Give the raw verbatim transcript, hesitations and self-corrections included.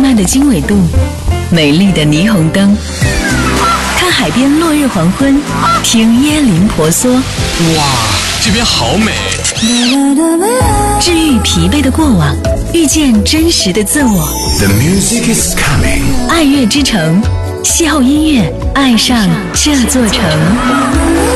慢的经纬度，美丽的霓虹灯，看海边落日黄昏，听椰林婆娑。 哇，这边好美！ 治愈疲惫的过往，遇见真实的自我。 The music is coming。 爱乐之城，邂逅音乐，爱上这座城。